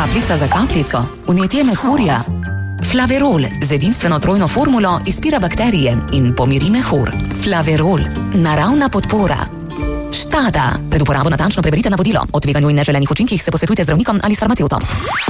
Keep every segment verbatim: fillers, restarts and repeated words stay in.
Kapljica za kapljico, vnetje mehurja. Flaverol z edinstveno trojno formulo izpira bakterije in pomiri mehur. Flaverol, naravna podpora. Štada. Pred uporabo natančno preberite navodilo. O tveganju in neželenih učinkih se posvetujte z zdravnikom ali s farmacevtom.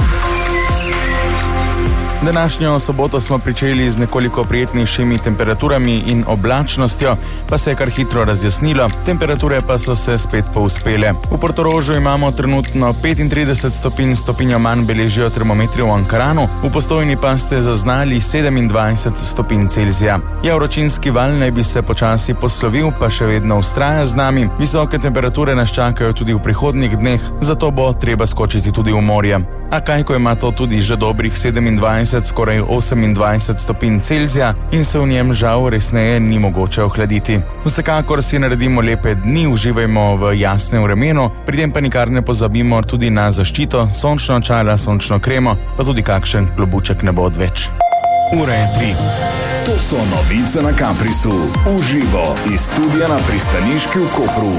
Današnjo soboto smo pričeli z nekoliko prijetnejšimi temperaturami in oblačnostjo, pa se je kar hitro razjasnilo, temperature pa so se spet povzpele. V Portorožu imamo trenutno petintrideset stopinj, stopinjo manj beležijo termometri v Ankaranu, v Postojni pa ste zaznali sedemindvajset stopinj Celzija. Ja, vročinski val naj bi se počasi poslovil, pa še vedno vztraja z nami. Visoke temperature nas čakajo tudi v prihodnjih dneh, zato bo treba skočiti tudi v morje. A kaj, ko ima to tudi že dobrih sedemindvajset, skoraj osemindvajset stopinj Celzija in se v njem žal resneje ni mogoče ohladiti. Vsekakor si naredimo lepe dni, uživajmo v jasnem vremenu, pri tem pa nikar ne pozabimo tudi na zaščito, sončno očala, sončno kremo, pa tudi kakšen klobuček ne bo odveč. Ura je tri. To so novice na Kamprisu, uživo iz studia na Pristaniški v Kopru.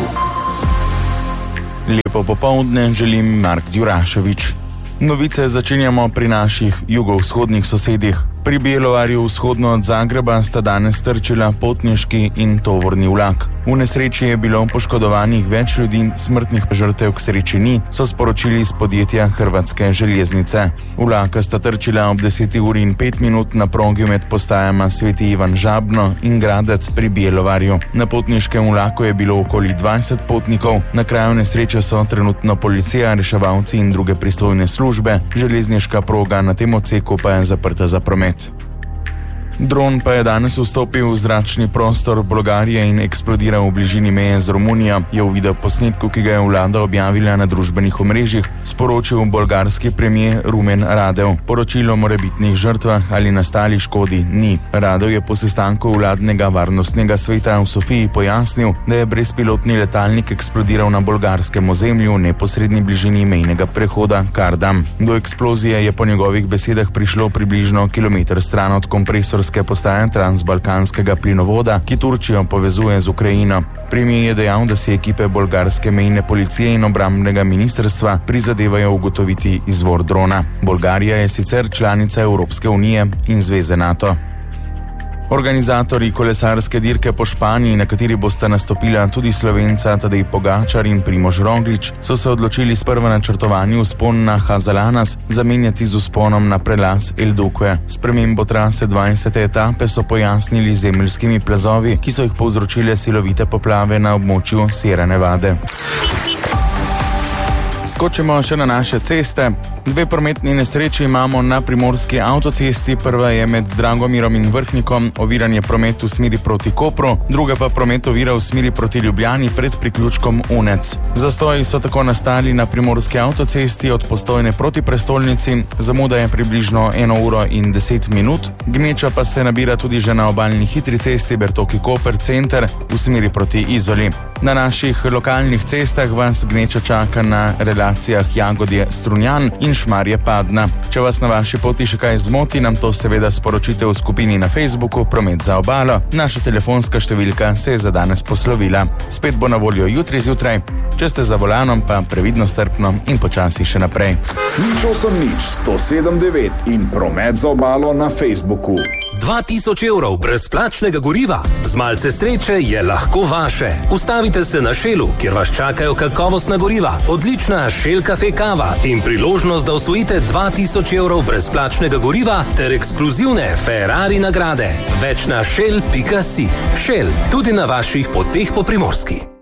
Lepo popoldne želim Mark Djuraševič. Novice začenjamo pri naših jugovzhodnih sosedih. Pri Bjelovarju vzhodno od Zagreba sta danes trčila potniški in tovorni vlak. V nesreči je bilo poškodovanih več ljudi, smrtnih žrtev k sreči ni, so sporočili iz podjetja Hrvatske železnice. Vlaka sta trčila ob deseti uri in pet minut na progi med postajama Sveti Ivan Žabno in Gradec pri Bjelovarju. Na potniškem vlaku je bilo okoli dvajset potnikov, na kraju nesreče so trenutno policija, reševalci in druge pristojne službe, železniška proga na tem odseku pa je zaprta za promet. Dron pa je danes vstopil v zračni prostor Bolgarije in eksplodiral v bližini meje z Romunijo, je v videoposnetku, ki ga je vlada objavila na družbenih omrežjih, sporočil bolgarski premier Rumen Radev. Poročilo o morebitnih žrtvah ali nastali škodi ni. Radev je po sestanku vladnega varnostnega sveta v Sofiji pojasnil, da je brezpilotni letalnik eksplodiral na bolgarskem ozemlju v neposredni bližini mejnega prehoda Kardam. Do eksplozije je po njegovih besedah prišlo približno kilometer stran od kompresorske postaje transbalkanskega plinovoda, ki Turčijo povezuje z Ukrajino. Premier je dejal, da si ekipe bolgarske mejne policije in obrambnega ministrstva prizadevajo ugotoviti izvor drona. Bolgarija je sicer članica Evropske unije in Zveze NATO. Organizatorji kolesarske dirke po Španiji, na kateri bosta nastopila tudi Slovenca Tadej Pogačar in Primož Roglič, so se odločili sprva načrtovani vzpon na Hazalanas zamenjati z vzponom na prelaz El Duque. Spremembo trase dvajsete etape so pojasnili z zemeljskimi plazovi, ki so jih povzročile silovite poplave na območju Sierra Nevade. Skočimo še na naše ceste. Dve prometni nesreči imamo na primorski avtocesti. Prva je med Dragomirom in Vrhnikom, oviranje promet v smeri proti Kopru, druga pa promet ovira v smeri proti Ljubljani pred priključkom Unec. Zastoji so tako nastali na primorski avtocesti od Postojne proti prestolnici, zamuda je približno eno uro in deset minut, gneča pa se nabira tudi že na obalni hitri cesti Bertoki-Koper center v smeri proti Izoli. Na naših lokalnih cestah vas gneča čaka na relacijah Jagodje-Strunjan in Šmarje-Padna. Če vas na vaši poti še kaj zmoti, nam to seveda sporočite v skupini na Facebooku Promet za obalo. Naša telefonska številka se je za danes poslovila. Spet bo na voljo jutri zjutraj. Če ste za volanom, pa previdno, strpno in počasi še naprej. Nič osem nič sto sedem devet in Promet za obalo na Facebooku. dva tisoč evrov brezplačnega goriva. Z malce sreče je lahko vaše. Ustavite se na Shellu, kjer vas čakajo kakovostna goriva, odlična Shell Cafe kava in priložnost, da osvojite dva tisoč evrov brezplačnega goriva ter ekskluzivne Ferrari nagrade. Več na shell pika si. Shell, tudi na vaših poteh po Primorski.